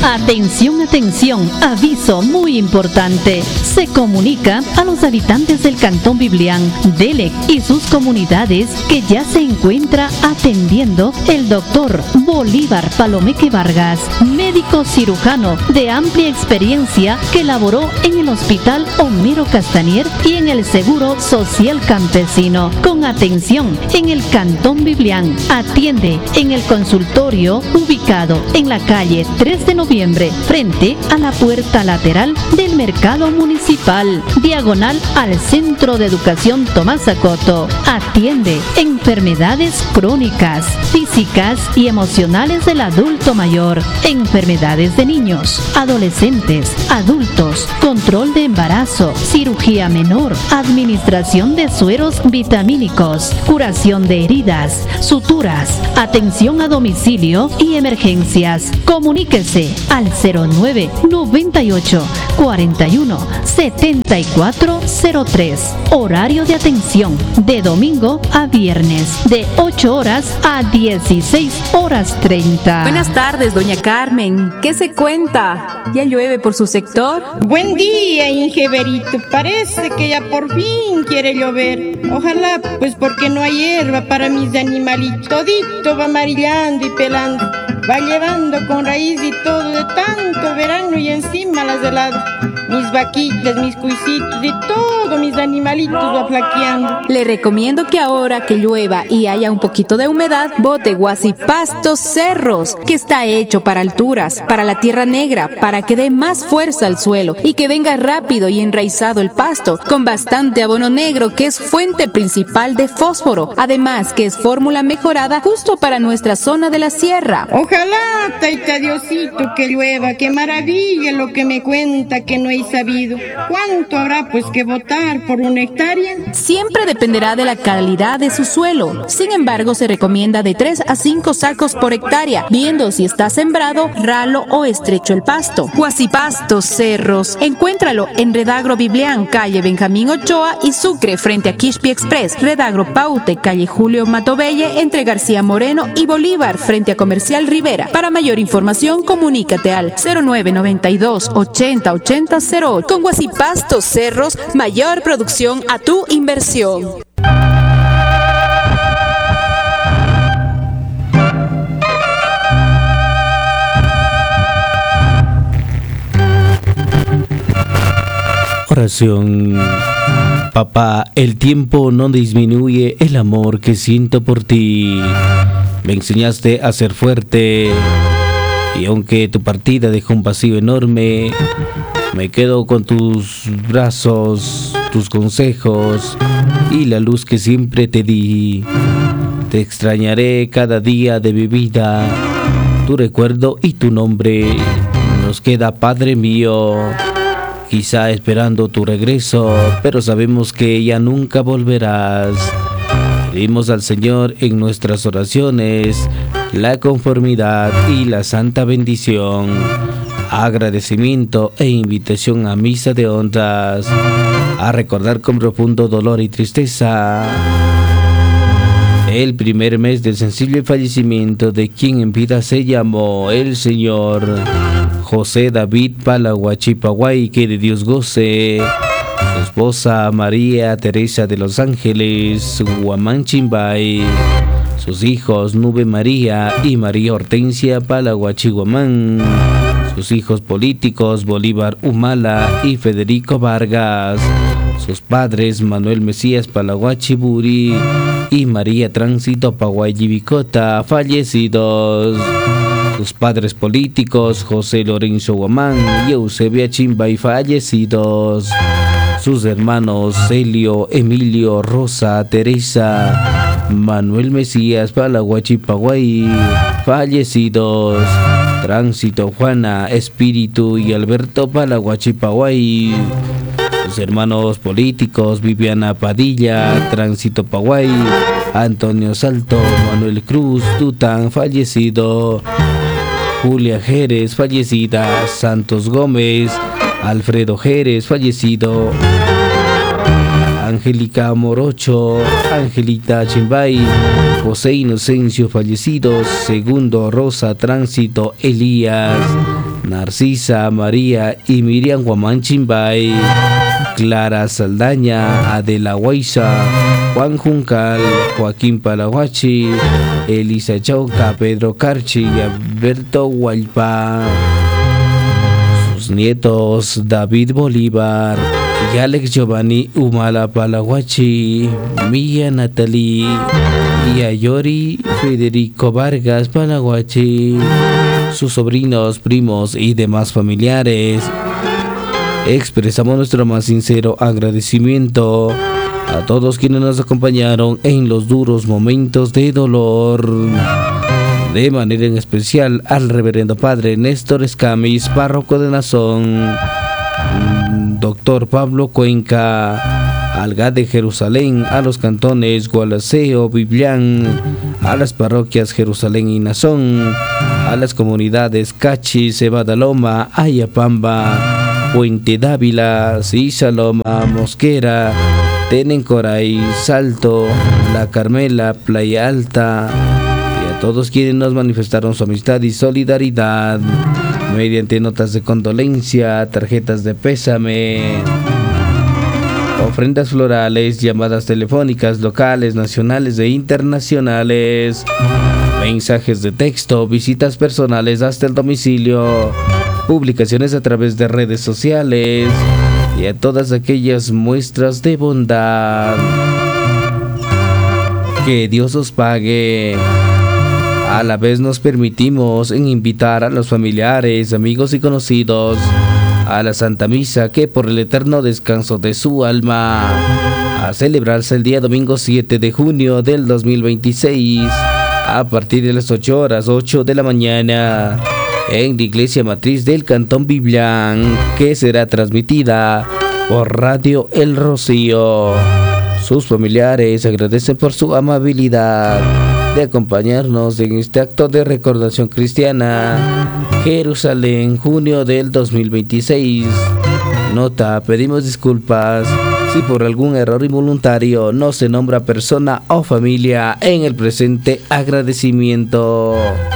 Atención, atención, aviso muy importante. Se comunica a los habitantes del Cantón Biblián, Delec y sus comunidades que ya se encuentra atendiendo el doctor Bolívar Palomeque Vargas, médico cirujano de amplia experiencia que laboró en el Hospital Homero Castañer y en el Seguro Social Campesino. Con atención en el Cantón Biblián, atiende en el consultorio ubicado en la calle 3 de noviembre, frente a la puerta lateral del Mercado Municipal, diagonal al Centro de Educación Tomás Acoto. Atiende enfermedades crónicas, físicas y emocionales del adulto mayor, enfermedades de niños, adolescentes, adultos, control de embarazo, cirugía menor, administración de sueros vitamínicos, curación de heridas, suturas, atención a domicilio y emergencias. Comuníquese al 09 98 41 7403. Horario de atención de domingo a viernes de 8 horas a 16 horas 30. Buenas tardes, doña Carmen. ¿Qué se cuenta? ¿Ya llueve por su sector? Buen día, Ingeberito. Parece que ya por fin quiere llover. Ojalá, pues porque no hay hierba para mis animalitos. Todito va amarillando y pelando. Va llevando con raíz y todo de tanto verano y encima las heladas. Mis vaquitas, mis cuisitos y todo mis animalitos va flaqueando. Le recomiendo que ahora que llueva y haya un poquito de humedad, bote Guasipastos Cerros, que está hecho para alturas, para la tierra negra, para que dé más fuerza al suelo y que venga rápido y enraizado el pasto, con bastante abono negro que es fuente principal de fósforo, además que es fórmula mejorada justo para nuestra zona de la sierra. Ojalá, taita Diosito, que llueva, qué maravilla lo que me cuenta que no he sabido. ¿Cuánto habrá pues que botar por una hectárea? Siempre dependerá de la calidad de su suelo. Sin embargo, se recomienda de 3 a 5 sacos por hectárea, viendo si está sembrado, ralo o estrecho el pasto. Guasipastos Cerros. Encuéntralo en Redagro Biblián, calle Benjamín Ochoa y Sucre, frente a Quispi Express. Redagro Paute, calle Julio Matobelle, entre García Moreno y Bolívar, frente a Comercial Rivera. Para mayor información, comunícate al 0992 80 80 08. Con Guasipastos Cerros, mayor producción a tu inversión. Oración. Papá, el tiempo no disminuye el amor que siento por ti. Me enseñaste a ser fuerte y aunque tu partida dejó un vacío enorme, me quedo con tus brazos, tus consejos y la luz que siempre te di. Te extrañaré cada día de mi vida, tu recuerdo y tu nombre nos queda, Padre mío. Quizá esperando tu regreso, pero sabemos que ya nunca volverás. Pedimos al Señor en nuestras oraciones la conformidad y la santa bendición, agradecimiento e invitación a misa de honras, a recordar con profundo dolor y tristeza el primer mes del sensible fallecimiento de quien en vida se llamó el Señor José David Palaguachipaguay, que de Dios goce, su esposa María Teresa de los Ángeles Guamán Chimbay, sus hijos Nube María y María Hortensia Palaguachiguamán, sus hijos políticos Bolívar Humala y Federico Vargas, sus padres Manuel Mesías Palaguachiburi y María Tránsito Paguayibicota, fallecidos. Sus padres políticos José Lorenzo Guamán y Eusebia Chimbay, fallecidos. Sus hermanos Celio, Emilio, Rosa, Teresa, Manuel Mesías Palaguachipaguay, fallecidos. Tránsito Juana, Espíritu y Alberto Palaguachipaguay. Sus hermanos políticos Viviana Padilla, Tránsito Paguay, Antonio Salto, Manuel Cruz, Tután, fallecido. Julia Jerez, fallecida. Santos Gómez, Alfredo Jerez, fallecido. Angélica Morocho, Angelita Chimbay, José Inocencio, fallecidos. Segundo Rosa, Tránsito Elías, Narcisa, María y Miriam Guamanchimbay, Clara Saldaña, Adela Huayza, Juan Juncal, Joaquín Palahuachi, Elisa Chauca, Pedro Carchi y Alberto Hualpa. Sus nietos David Bolívar y Alex Giovanni Humala Palahuachi, Mía Natalie y Ayori Federico Vargas Palahuachi. Sus sobrinos, primos y demás familiares. Expresamos nuestro más sincero agradecimiento a todos quienes nos acompañaron en los duros momentos de dolor. De manera en especial al reverendo padre Néstor Escamis, párroco de Nazón, doctor Pablo Cuenca, al GAD de Jerusalén, a los cantones Gualaceo, Biblián, a las parroquias Jerusalén y Nazón, a las comunidades Cachi, Cebadaloma, Ayapamba, Puente Dávila, Sisaloma, Mosquera, Tenencoray, Salto, La Carmela, Playa Alta, y a todos quienes nos manifestaron su amistad y solidaridad mediante notas de condolencia, tarjetas de pésame, ofrendas florales, llamadas telefónicas locales, nacionales e internacionales, mensajes de texto, visitas personales hasta el domicilio, publicaciones a través de redes sociales y a todas aquellas muestras de bondad. Que Dios os pague. A la vez nos permitimos en invitar a los familiares, amigos y conocidos a la Santa Misa, que por el eterno descanso de su alma, a celebrarse el día domingo 7 de junio del 2026, a partir de las 8 horas, 8 de la mañana, en la iglesia matriz del Cantón Biblián, que será transmitida por Radio El Rocío. Sus familiares agradecen por su amabilidad de acompañarnos en este acto de recordación cristiana. Jerusalén, junio del 2026. Nota: pedimos disculpas si por algún error involuntario no se nombra persona o familia en el presente agradecimiento.